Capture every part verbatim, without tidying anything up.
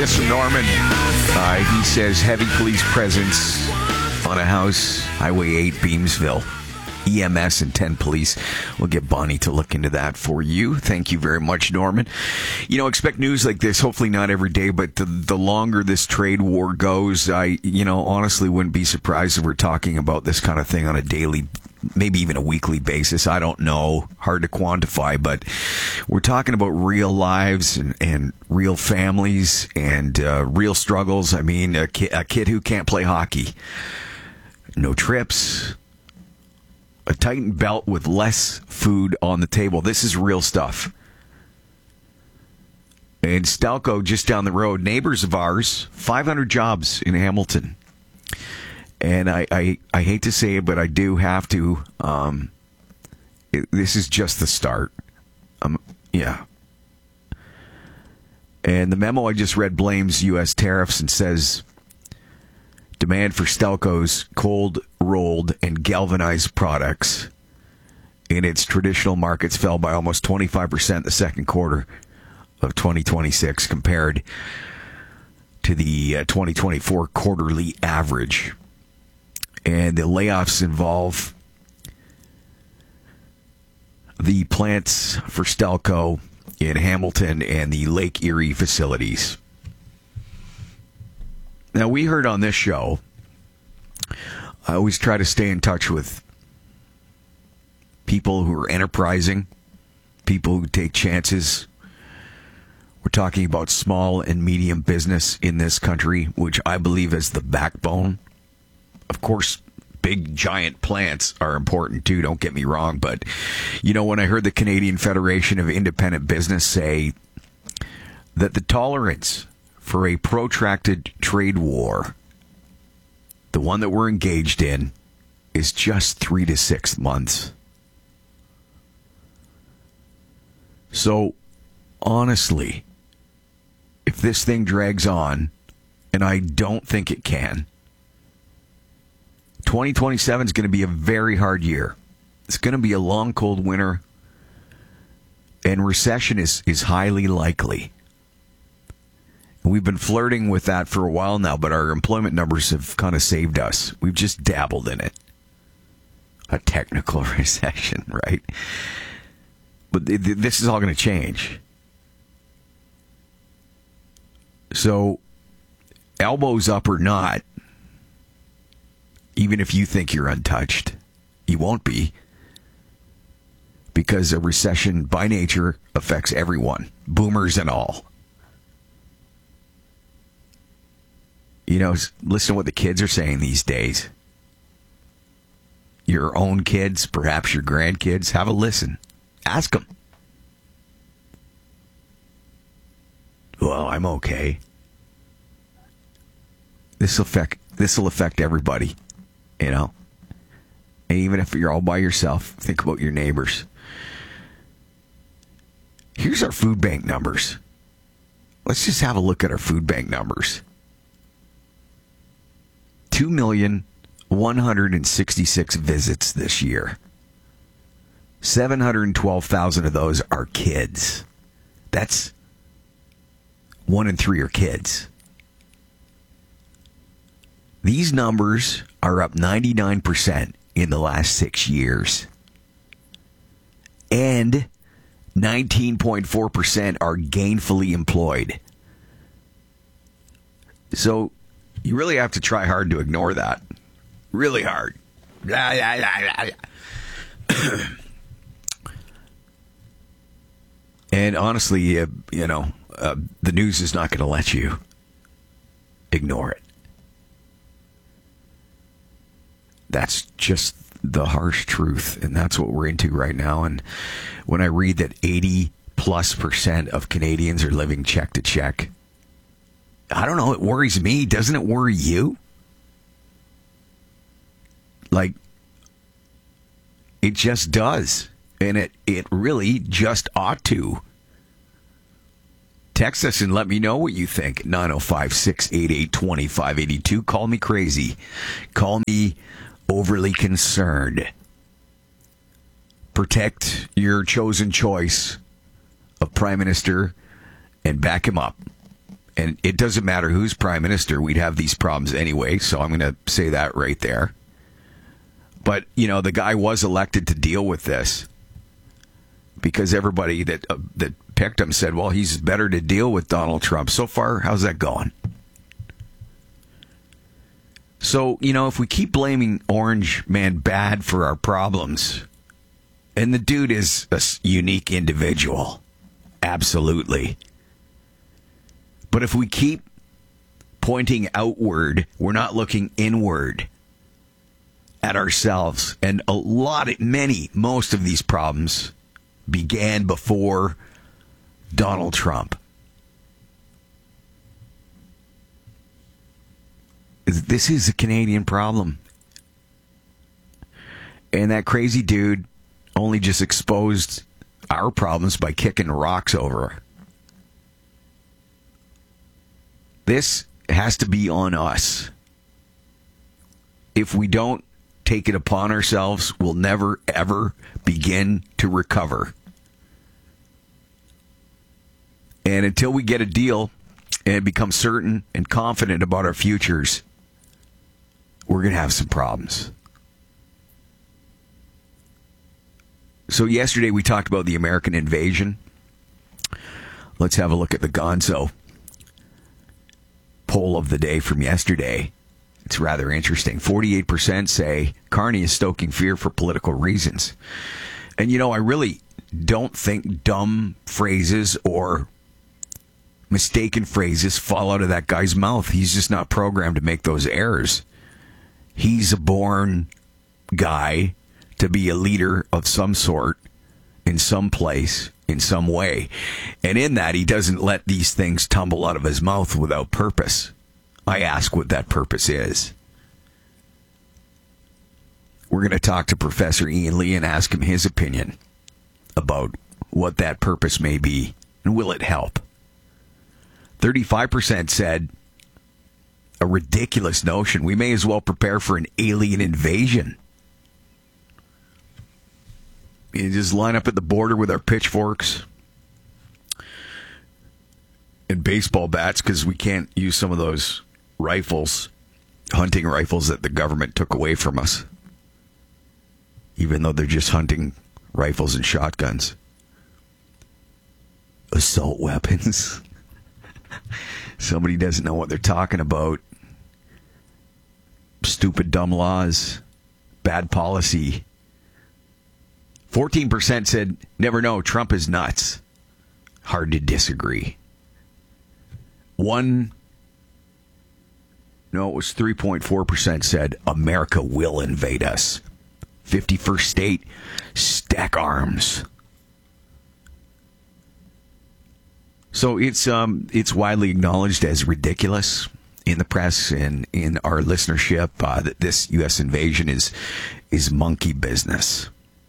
This from Norman. Uh, he says heavy police presence on a house, Highway eight, Beamsville. E M S and ten police. We'll get Bonnie to look into that for you. Thank you very much, Norman. You know, expect news like this, hopefully not every day, but the, the longer this trade war goes, I, you know, honestly wouldn't be surprised if we're talking about this kind of thing on a daily, maybe even a weekly basis. I don't know. Hard to quantify, but we're talking about real lives and, and real families and uh, real struggles. I mean, a, ki- a kid who can't play hockey. No trips. A tightened belt with less food on the table. This is real stuff. And Stelco, just down the road, neighbors of ours, five hundred jobs in Hamilton. And I, I, I hate to say it, but I do have to. Um, it, this is just the start. Um, yeah. And the memo I just read blames U S tariffs and says demand for Stelco's cold rolled and galvanized products in its traditional markets fell by almost twenty-five percent the second quarter of twenty twenty-six compared to the uh, twenty twenty-four quarterly average. And the layoffs involve the plants for Stelco in Hamilton and the Lake Erie facilities. Now, we heard on this show, I always try to stay in touch with people who are enterprising, people who take chances. We're talking about small and medium business in this country, which I believe is the backbone. Of course, big, giant plants are important too, don't get me wrong. But, you know, when I heard the Canadian Federation of Independent Business say that the tolerance for a protracted trade war, the one that we're engaged in, is just three to six months. So, honestly, if this thing drags on, and I don't think it can, twenty twenty-seven is going to be a very hard year. It's going to be a long, cold winter, and recession is, is highly likely. We've been flirting with that for a while now, but our employment numbers have kind of saved us. We've just dabbled in it. A technical recession, right? But th- th- this is all going to change. So, elbows up or not, even if you think you're untouched, you won't be. Because a recession, by nature, affects everyone, boomers and all. You know, listen to what the kids are saying these days. Your own kids, perhaps your grandkids, have a listen. Ask them. Well, I'm okay. This will affect, this will affect everybody, you know. And even if you're all by yourself, think about your neighbors. Here's our food bank numbers. Let's just have a look at our food bank numbers. two million one hundred sixty-six visits this year. seven hundred twelve thousand of those are kids. That's one in three are kids. These numbers are up ninety-nine percent in the last six years. And nineteen point four percent are gainfully employed. So you really have to try hard to ignore that. Really hard. And honestly, uh, you know, uh, the news is not going to let you ignore it. That's just the harsh truth, and that's what we're into right now. And when I read that eighty plus percent of Canadians are living check to check, I don't know, it worries me. Doesn't it worry you? Like, it just does. And it, it really just ought to. Text us and let me know what you think. nine oh five, six eight eight, two five eight two. Call me crazy. Call me overly concerned. Protect your chosen choice of Prime Minister and back him up. And it doesn't matter who's prime minister, we'd have these problems anyway, so I'm going to say that right there. But, you know, the guy was elected to deal with this because everybody that uh, that picked him said, well, he's better to deal with Donald Trump. So far, how's that going? So, you know, if we keep blaming Orange Man Bad for our problems, and the dude is a unique individual, absolutely. But if we keep pointing outward, we're not looking inward at ourselves. And a lot, of, many, most of these problems began before Donald Trump. This is a Canadian problem. And that crazy dude only just exposed our problems by kicking rocks over. This has to be on us. If we don't take it upon ourselves, we'll never, ever begin to recover. And until we get a deal and become certain and confident about our futures, we're going to have some problems. So yesterday we talked about the American invasion. Let's have a look at the Gonzo poll of the day from yesterday. It's rather interesting. forty-eight percent say Carney is stoking fear for political reasons. And, you know, I really don't think dumb phrases or mistaken phrases fall out of that guy's mouth. He's just not programmed to make those errors. He's a born guy to be a leader of some sort, in some place, in some way. And in that, he doesn't let these things tumble out of his mouth without purpose. I ask what that purpose is. We're going to talk to Professor Ian Lee and ask him his opinion about what that purpose may be, and will it help? thirty-five percent said a ridiculous notion. We may as well prepare for an alien invasion. You just line up at the border with our pitchforks and baseball bats because we can't use some of those rifles, hunting rifles that the government took away from us, even though they're just hunting rifles and shotguns. Assault weapons. Somebody doesn't know what they're talking about. Stupid, dumb laws. Bad policy. fourteen percent said, never know, Trump is nuts. Hard to disagree. One, no, it was three point four percent said, America will invade us. fifty-first state, stack arms. So it's um it's widely acknowledged as ridiculous in the press and in our listenership uh, that this U S invasion is is monkey business.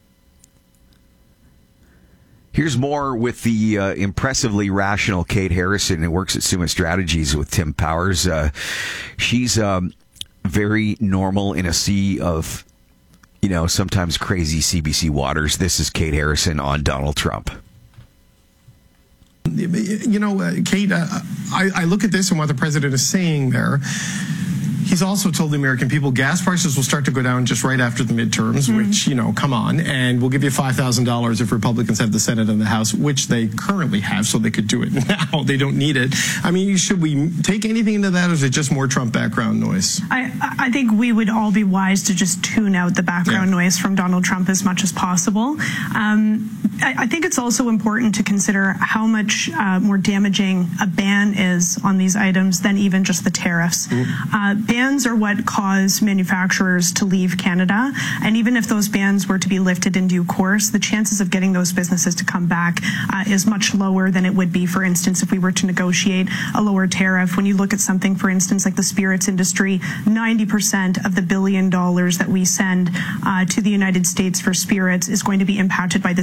Here's more with the uh, impressively rational Kate Harrison, who works at Summa Strategies with Tim Powers. Uh, she's um, very normal in a sea of, you know, sometimes crazy C B C waters. This is Kate Harrison on Donald Trump. You know, uh, Kate, uh, I, I look at this and what the president is saying there. He's also told the American people gas prices will start to go down just right after the midterms, mm-hmm. which, you know, come on, and we'll give you five thousand dollars if Republicans have the Senate and the House, which they currently have, so they could do it now. They don't need it. I mean, should we take anything into that, or is it just more Trump background noise? I, I think we would all be wise to just tune out the background yeah. noise from Donald Trump as much as possible. Um, I, I think it's also important to consider how much uh, more damaging a ban is on these items than even just the tariffs. Mm-hmm. Uh, Bans are what cause manufacturers to leave Canada, and even if those bans were to be lifted in due course, the chances of getting those businesses to come back uh, is much lower than it would be, for instance, if we were to negotiate a lower tariff. When you look at something, for instance, like the spirits industry, ninety percent of the billion dollars that we send uh, to the United States for spirits is going to be impacted by this import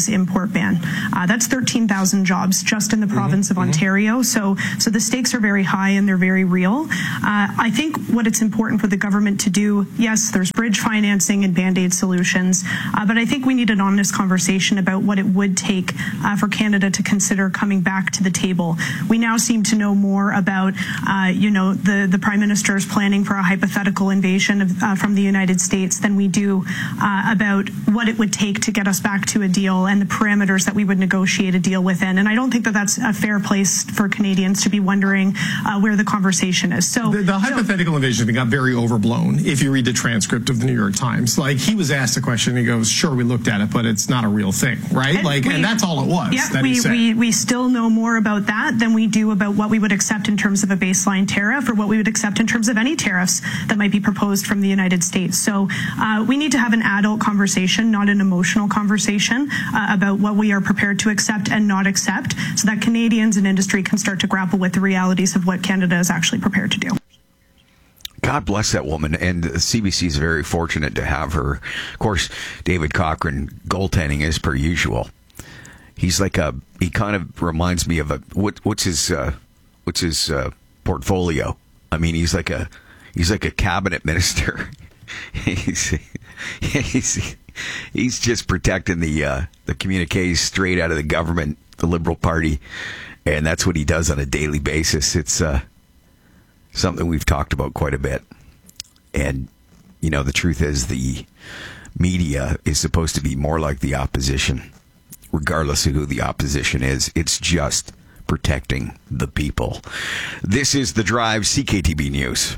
export ban. Uh, that's thirteen thousand jobs just in the province mm-hmm. of Ontario. So, so the stakes are very high and they're very real. Uh, I think what it's important for the government to do, yes, there's bridge financing and Band-Aid solutions, uh, but I think we need an honest conversation about what it would take uh, for Canada to consider coming back to the table. We now seem to know more about, uh, you know, the, the Prime Minister's planning for a hypothetical invasion of, uh, from the United States than we do uh, about what it would take to get us back to a deal and the parameters that we would negotiate a deal within. And I don't think that that's a fair place for Canadians to be wondering uh, where the conversation is. So the, the so, hypothetical invasion thing got very overblown. If you read the transcript of the New York Times, like he was asked a question, and he goes, "Sure, we looked at it, but it's not a real thing, right?" And like, we, and that's all it was. Yeah, that we, he said. we we still know more about that than we do about what we would accept in terms of a baseline tariff or what we would accept in terms of any tariffs that might be proposed from the United States. So uh, we need to have an adult conversation, not an emotional conversation, uh, about what we are prepared to accept and not accept, so that Canadians and industry can start to grapple with the realities of what Canada is actually prepared to do. God bless that woman, and C B C is very fortunate to have her. Of course, David Cochrane goaltending as per usual. He's like a, he kind of reminds me of a, what, what's his, uh, what's his uh, portfolio? I mean, he's like a, he's like a cabinet minister. he's, he's, he's just protecting the, uh, the communiques straight out of the government, the Liberal Party, and that's what he does on a daily basis. It's, uh, something we've talked about quite a bit. And, you know, the truth is the media is supposed to be more like the opposition, regardless of who the opposition is. It's just protecting the people. This is The Drive, C K T B News.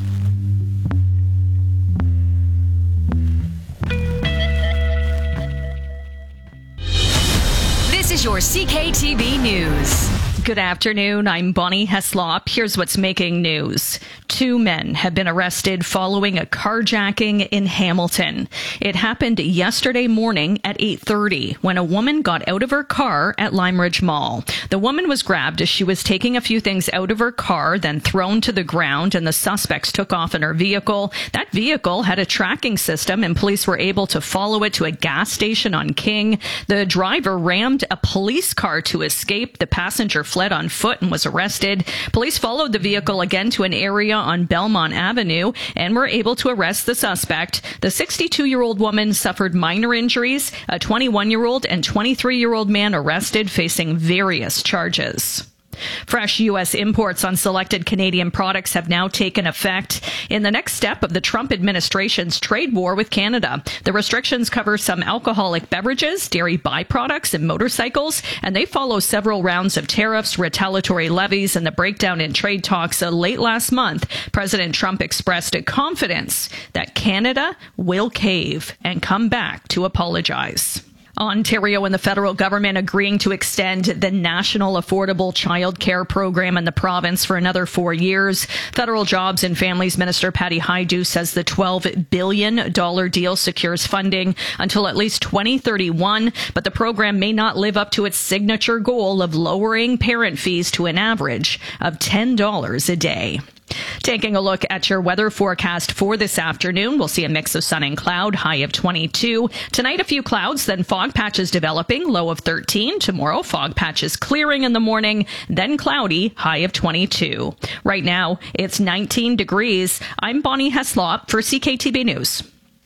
This is your C K T B News. Good afternoon. I'm Bonnie Heslop. Here's what's making news. Two men have been arrested following a carjacking in Hamilton. It happened yesterday morning at eight thirty when a woman got out of her car at Lime Ridge Mall. The woman was grabbed as she was taking a few things out of her car, then thrown to the ground, and the suspects took off in her vehicle. That vehicle had a tracking system, and police were able to follow it to a gas station on King. The driver rammed a police car to escape. The passenger fled on foot and was arrested. Police followed the vehicle again to an area on Belmont Avenue and were able to arrest the suspect. The sixty-two-year-old woman suffered minor injuries. A twenty-one-year-old and twenty-three-year-old man arrested, facing various charges. Fresh U S imports on selected Canadian products have now taken effect in the next step of the Trump administration's trade war with Canada. The restrictions cover some alcoholic beverages, dairy byproducts, and motorcycles, and they follow several rounds of tariffs, retaliatory levies, and the breakdown in trade talks. Uh, late last month, President Trump expressed a confidence that Canada will cave and come back to apologize. Ontario and the federal government agreeing to extend the National Affordable Child Care Program in the province for another four years. Federal Jobs and Families Minister Patty Hajdu says the twelve billion dollars deal secures funding until at least twenty thirty-one, but the program may not live up to its signature goal of lowering parent fees to an average of ten dollars a day. Taking a look at your weather forecast for this afternoon, we'll see a mix of sun and cloud, high of twenty-two. Tonight, a few clouds, then fog patches developing, low of thirteen. Tomorrow, fog patches clearing in the morning, then cloudy, high of twenty-two. Right now, it's nineteen degrees. I'm Bonnie Heslop for C K T B News.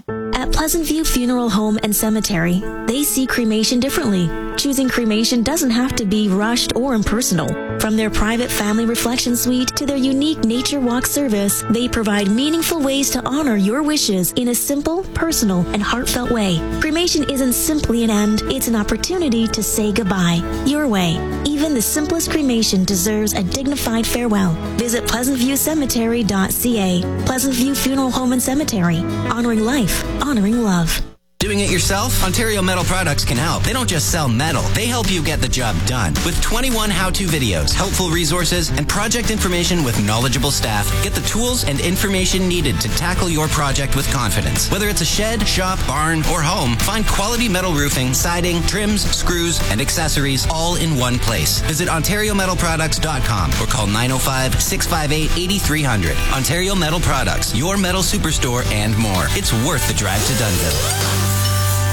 At Pleasant View Funeral Home and Cemetery, they see cremation differently. Choosing cremation doesn't have to be rushed or impersonal. From their private family reflection suite to their unique nature walk service, they provide meaningful ways to honor your wishes in a simple, personal, and heartfelt way. Cremation isn't simply an end, it's an opportunity to say goodbye. Your way. Even the simplest cremation deserves a dignified farewell. Visit pleasant view cemetery dot c a. Pleasant View Funeral Home and Cemetery. Honoring life, honoring love. Doing it yourself? Ontario Metal Products can help. They don't just sell metal, they help you get the job done. With twenty-one how-to videos, helpful resources, and project information with knowledgeable staff, get the tools and information needed to tackle your project with confidence. Whether it's a shed, shop, barn, or home, find quality metal roofing, siding, trims, screws, and accessories all in one place. Visit ontario metal products dot com or call nine oh five, six five eight, eight three zero zero. Ontario Metal Products, your metal superstore and more. It's worth the drive to Dunnville.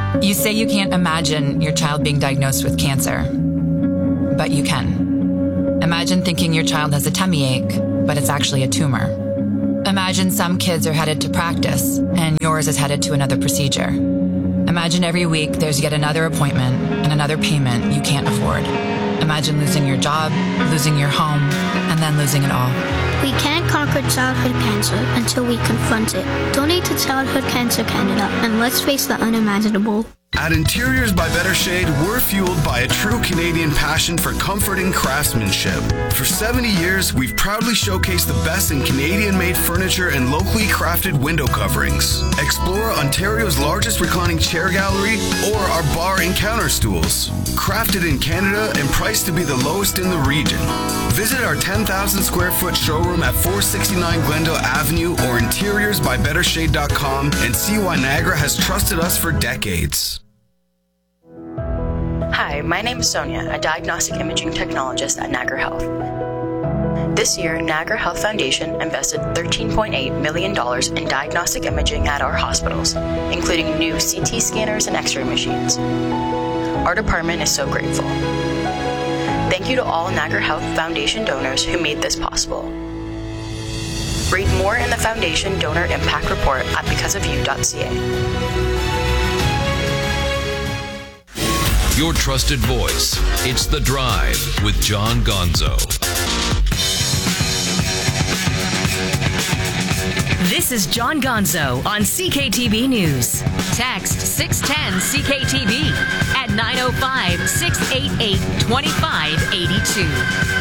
You say you can't imagine your child being diagnosed with cancer, but you can. Imagine thinking your child has a tummy ache, but it's actually a tumor. Imagine some kids are headed to practice and yours is headed to another procedure. Imagine every week there's yet another appointment and another payment you can't afford. Imagine losing your job, losing your home, and then losing it all. We can't conquer childhood cancer until we confront it. Donate to Childhood Cancer Canada and let's face the unimaginable. At Interiors by Better Shade, we're fueled by a true Canadian passion for comfort and craftsmanship. For seventy years, we've proudly showcased the best in Canadian-made furniture and locally crafted window coverings. Explore Ontario's largest reclining chair gallery or our bar and counter stools. Crafted in Canada and priced to be the lowest in the region. Visit our ten thousand square foot showroom at four sixty-nine Glendale Avenue or interiors by better shade dot com and see why Niagara has trusted us for decades. Hi, my name is Sonia, a diagnostic imaging technologist at Niagara Health. This year, Niagara Health Foundation invested thirteen point eight million dollars in diagnostic imaging at our hospitals, including new C T scanners and X-ray machines. Our department is so grateful. Thank you to all Niagara Health Foundation donors who made this possible. Read more in the Foundation Donor Impact Report at because of you dot c a. Your trusted voice. It's The Drive with John Gonzo. This is John Gonzo on C K T V News. Text six ten C K T V at nine oh five, six eight eight, two five eight two.